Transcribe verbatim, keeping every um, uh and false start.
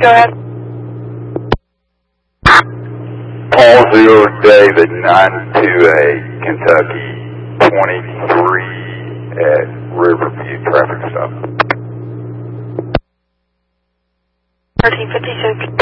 Go ahead. Paul Zero David, nine two eight, Kentucky, twenty-three at Riverview traffic stop. thirteen fifty-six.